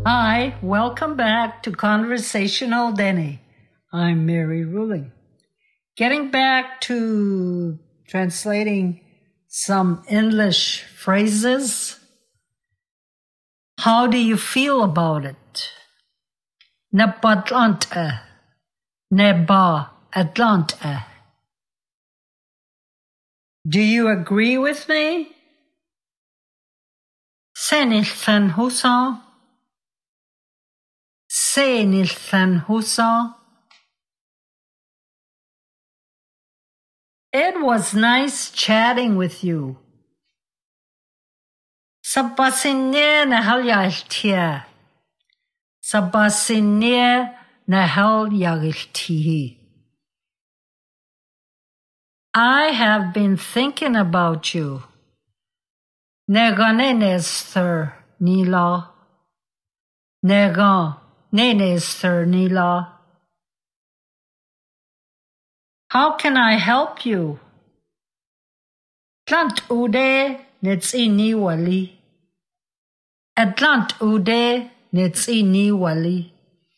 Hi, welcome back to Conversational Denny. I'm Mary Ruling. Getting back to translating some English phrases. How do you feel about it? Neba Atlanta. Neba Atlanta. Do you agree with me? Senilthan Husa. Senilthan Husa. It was nice chatting with you. Sabasinia nahal yaltia. Sabasinia nahal yaltihi. I have been thinking about you. Neganenester nila. Neganenester nila. How can I help you? Atlant ude netzini wali. Atlant ude netzini wali.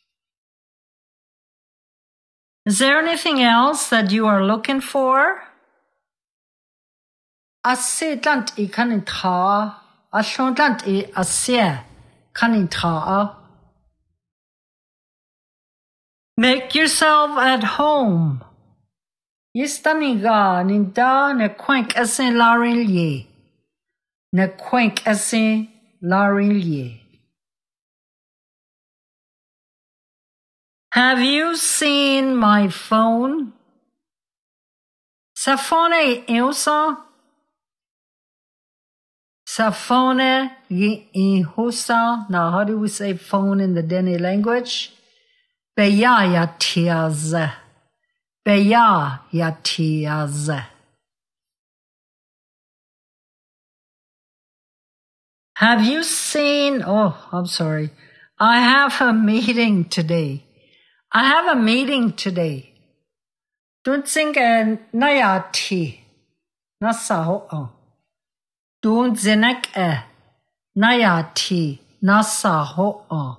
Is there anything else that you are looking for? Asse atlant I kanin thaa. Aslon atlant I asse kanin thaa. Make yourself at home. Yistaniga ninda ne kwank asin larilye. Ne kwank asin larilye. Have you seen my phone? Sa phone eusa? Sa phone ihusa? Now how do we say phone in the Dene language? Beya yatiaz. Beya yatiaz. Have you seen? Oh, I'm sorry. I have a meeting today. I have a meeting today. Dunsinge nayati. Nasaho. Dunzinek nayati. Nasaho.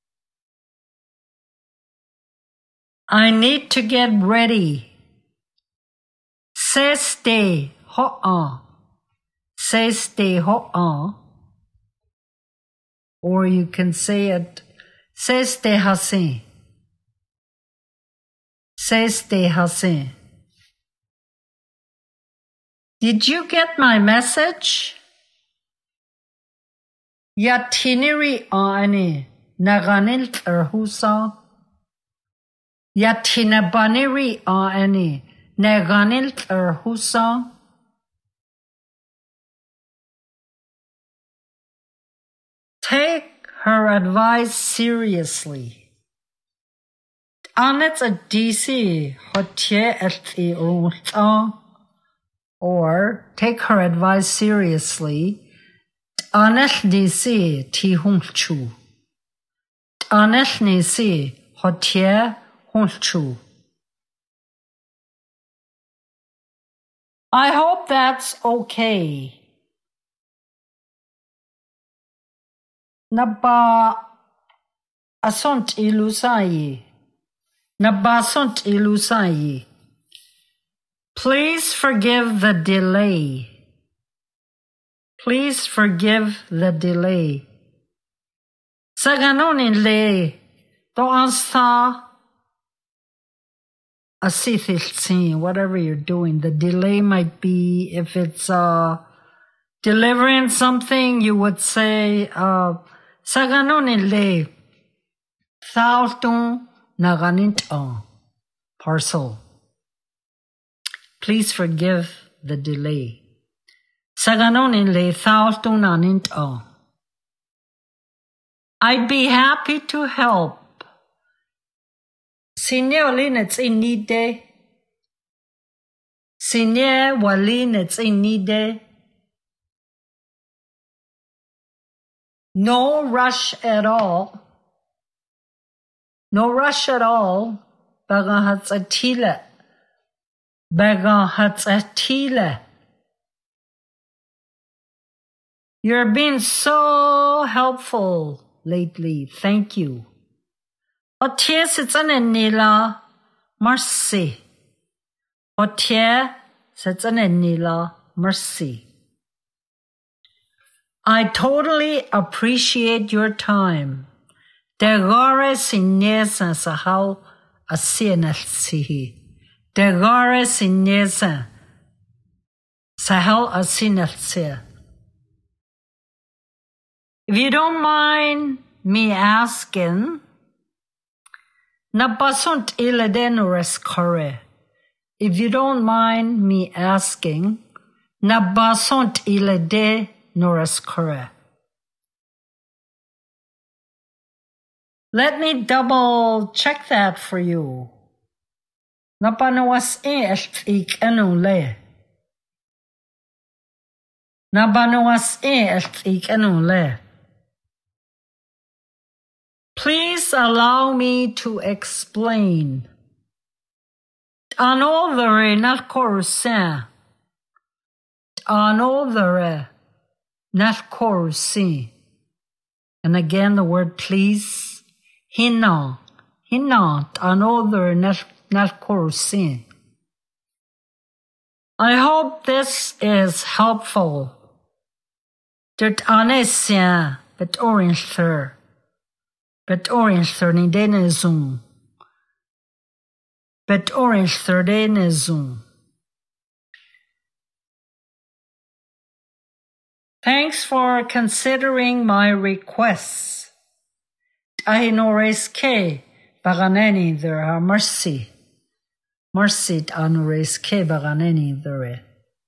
I need to get ready. Seste ho. Seste ho. Or you can say it. Seste hasin. Seste hasin. Did you get my message? Yatiniri ani naganil terhusa. Yatinabaniri ani naganil terhusa. Take her advice seriously. Anets a DC hotie elti ulta. Or take her advice seriously. Aneth DC ti hunchu. Aneth nisi hotie hunchu. I hope that's okay. Naba asont ilusai. Naba asont ilusai. Please forgive the delay. Please forgive the delay. Saganonin le do ansta asithiltsin, whatever you're doing. The delay might be if it's delivering something, you would say saganonin le thaltun naganint parcel. Please forgive the delay. Saganonin le thaltun anint. I'd be happy to help. Sinye walinets in nide. Sinye walinets in nide. No rush at all. No rush at all. Baga hatzatile. Baga hatzatile. You're being so helpful lately. Thank you. Otie it's an enila. Mercy. Otie it's an enila. Mercy. I totally appreciate your time. Degare sinesa sahau asinelsihi. Degare sinesa sahau asinelsihi. If you don't mind me asking, napasunt iladenures kore. If you don't mind me asking, napasunt iladenures kore. Let me double check that for you. Napanuas ik anule. Napanuas ik anule. Please allow me to explain. Another not corusin. Another not corusin. And again the word please. Hina. Another not corusin. I hope this is helpful. Dirt anesia but orange thir. But orange thirty in Zoom. But orange 30 in Zoom. Thanks for considering my requests. Ahinores ke baganeni there are mercy. Mercy anures ke baganeni there.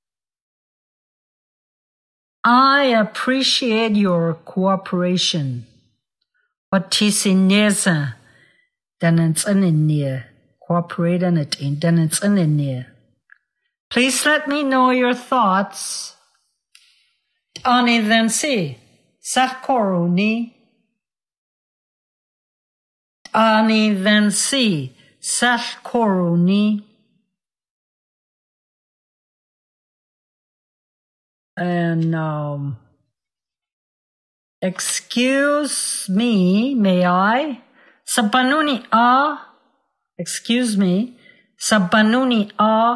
I appreciate your cooperation. Otisineza then it's in cooperate in it in then it's in. Please let me know your thoughts. Ani then see Satkoruni. Ani then see Satkoruni. And excuse me, may I? Sabanuni excuse me, Sabanuni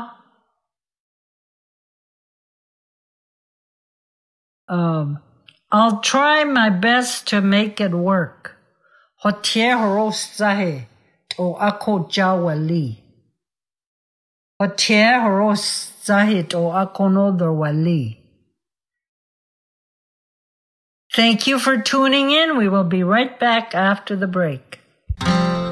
I'll try my best to make it work. Hotier horos zahe to ako jawali. Hotier horos zahe to ako nodor wali. Thank you for tuning in. We will be right back after the break.